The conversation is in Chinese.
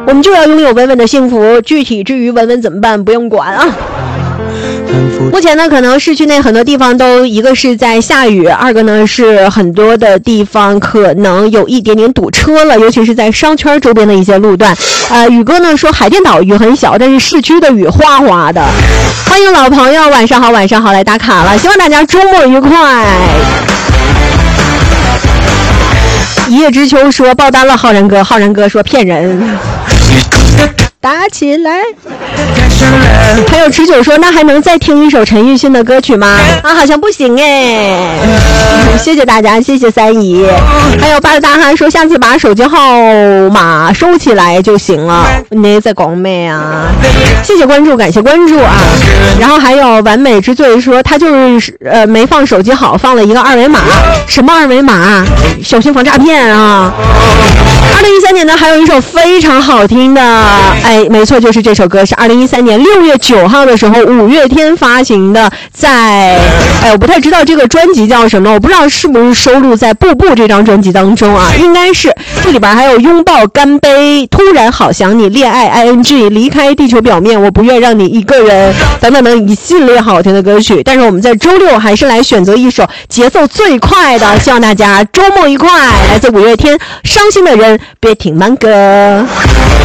我们就要拥有稳稳的幸福。具体至于稳稳怎么办，不用管啊。目前呢，可能市区内很多地方都一个是在下雨，二个呢是很多的地方可能有一点点堵车了，尤其是在商圈周边的一些路段。宇哥呢说海淀岛雨很小，但是市区的雨哗哗的。欢迎老朋友，晚上好，晚上好，来打卡了，希望大家周末愉快。一叶知秋说爆单了，浩然哥，浩然哥说骗人。打起来。还有持久说那还能再听一首陈奕迅的歌曲吗？啊，好像不行哎。谢谢大家，谢谢三姨。还有巴尔大汉说下次把手机号码收起来就行了。你在广美啊？谢谢关注，感谢关注啊。然后还有完美之最说他就是没放手机好，放了一个二维码。什么二维码？小心防诈骗啊。2013年呢还有一首非常好听的，哎，没错，就是这首歌是2013年6月9号的时候五月天发行的，在我不太知道这个专辑叫什么，我不知道是不是收录在步步这张专辑当中啊，应该是。这里边还有拥抱干杯，突然好想你，恋爱 ing， 离开地球表面，我不愿让你一个人，等等等一系列好听的歌曲。但是我们在周六还是来选择一首节奏最快的，希望大家周末愉快。来自五月天，伤心的人别听慢歌。